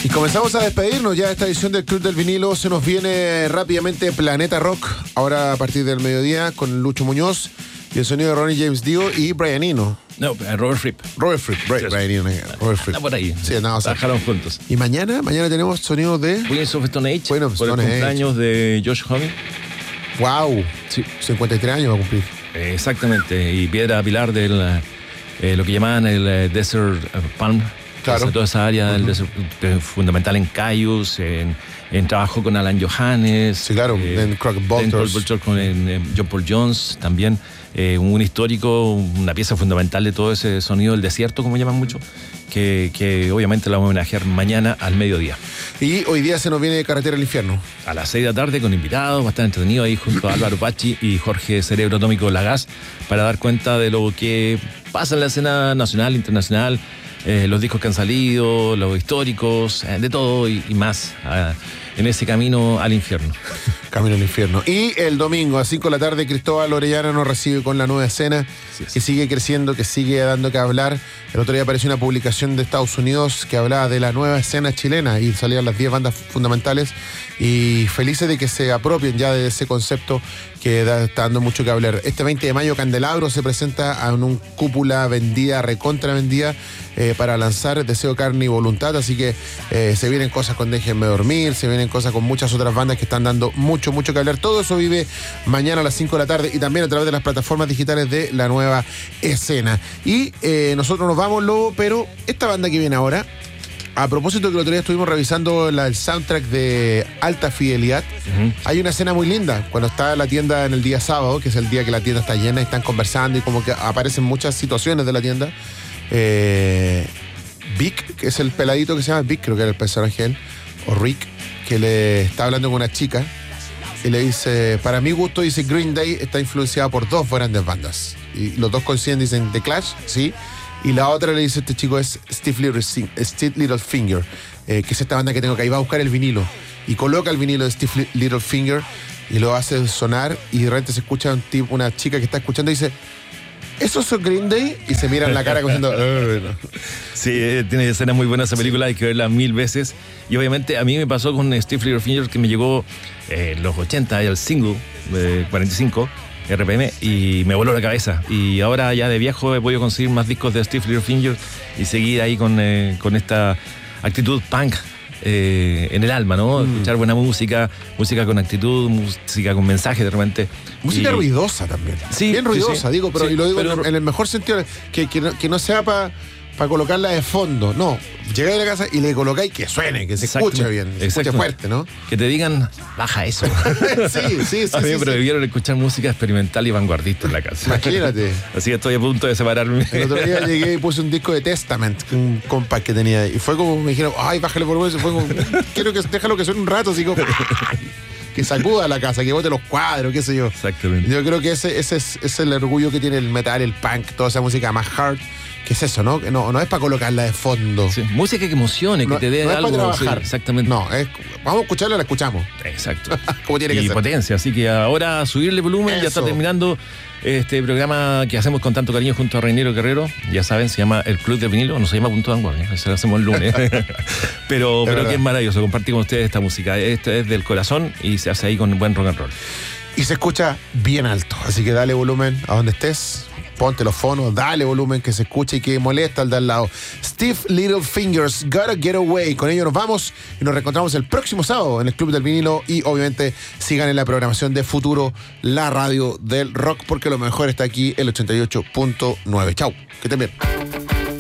Y comenzamos a despedirnos ya de esta edición del Club del Vinilo. Se nos viene rápidamente Planeta Rock, ahora a partir del mediodía, con Lucho Muñoz y el sonido de Ronnie James Dio y Brian Eno. No, Robert Fripp. Robert Fripp, Brian Eno, Robert Fripp. Está por ahí. Sí, no, trabajaron juntos. Y mañana tenemos sonidos de Queens of Stone Age, Queens of por Stone el Age. cumpleaños de Josh Homme. ¡Wow! Sí. 53 años va a cumplir. Exactamente, y piedra pilar del lo que llamaban el Desert Palm. Claro. Toda esa área del desert, fundamental en Caius, en trabajo con Alan Johannes. Sí, claro, en Crockett Vultures. Con John Paul Jones también. Un histórico, una pieza fundamental de todo ese sonido del desierto, como llaman mucho, que obviamente la vamos a homenajear mañana al mediodía. Y hoy día se nos viene Carretera al Infierno. A las 6 de la tarde con invitados, va a estar entretenido ahí junto a Álvaro Pachi y Jorge Cerebro Atómico Lagás para dar cuenta de lo que pasa en la escena nacional, internacional, los discos que han salido, los históricos, de todo y más en ese camino al infierno. Camino al Infierno. Y el domingo a 5 de la tarde Cristóbal Orellana nos recibe con la nueva escena que sigue creciendo, que sigue dando que hablar. El otro día apareció una publicación de Estados Unidos que hablaba de la nueva escena chilena y salían las 10 bandas fundamentales y felices de que se apropien ya de ese concepto que está dando mucho que hablar. Este 20 de mayo Candelabro se presenta en un cúpula vendida, recontra vendida, para lanzar Deseo, Carne y Voluntad, así que se vienen cosas con Déjenme Dormir, se vienen cosas con muchas otras bandas que están dando mucho que hablar. Todo eso vive mañana a las 5 de la tarde y también a través de las plataformas digitales de la nueva escena. Y nosotros nos vamos, Lobo, pero esta banda que viene ahora, a propósito que el otro día estuvimos revisando el soundtrack de Alta Fidelidad, hay una escena muy linda cuando está la tienda en el día sábado, que es el día que la tienda está llena y están conversando y como que aparecen muchas situaciones de la tienda. Vic, que es el peladito que se llama Vic, creo que era el personaje él, o Rick, que le está hablando con una chica y le dice, para mi gusto, dice, Green Day está influenciada por dos grandes bandas. Y los dos coinciden, dicen The Clash, sí. Y la otra le dice, este chico es Steve Littlefinger, que es esta banda que tengo que ir. Va a buscar el vinilo y coloca el vinilo de Steve Littlefinger y lo hace sonar y de repente se escucha una chica que está escuchando y dice, ¿eso es Green Day? Y se miran la cara diciendo, no. Sí, tiene escenas muy buenas esa película, hay que verla 1000 veces. Y obviamente a mí me pasó con Steve Littlefinger, que me llegó en los 80, el single de 45 RPM, y me voló la cabeza. Y ahora ya de viejo he podido conseguir más discos de Steve Littlefinger y seguir ahí con esta actitud punk en el alma, ¿no? Escuchar buena música con actitud, música con mensaje de repente. Música ruidosa también. Sí, bien ruidosa, sí. digo, pero Sí, y lo digo pero en el mejor sentido, que no sea para colocarla de fondo. No, llegáis a la casa y le colocáis que suene, que se escuche bien, que se escuche fuerte, ¿no? Que te digan, baja eso. sí. A mí me sí. prohibieron escuchar música experimental y vanguardista en la casa. Imagínate. Así que estoy a punto de separarme. El otro día llegué y puse un disco de Testament, un compa que tenía, y fue como, me dijeron, ay, bájale por volumen, fue como, déjalo que suene un rato, así como, que sacuda la casa, que bote los cuadros, qué sé yo. Exactamente. Yo creo que ese es el orgullo que tiene el metal, el punk, toda esa música más hard. ¿Qué es eso, no? No es para colocarla de fondo. Sí, música que emocione, que te dé no algo. Es para trabajar. Sí, exactamente. No, vamos a escucharla, la escuchamos. Exacto. Como tiene que ser. Y potencia, así que ahora subirle volumen. Eso. Ya está terminando este programa que hacemos con tanto cariño junto a Reinero Guerrero. Ya saben, se llama El Club del Vinilo, no se llama Punto de Vanguardia, eso lo hacemos el lunes. pero que es maravilloso compartir con ustedes esta música. Esto es del corazón y se hace ahí con buen rock and roll. Y se escucha bien alto, así que dale volumen a donde estés. Ponte los fonos, dale volumen, que se escuche y que molesta al de al lado. Steve Littlefingers, Gotta Get Away. Con ello nos vamos y nos reencontramos el próximo sábado en el Club del Vinilo. Y obviamente sigan en la programación de Futuro, la radio del rock, porque lo mejor está aquí, el 88.9. Chau, que estén bien.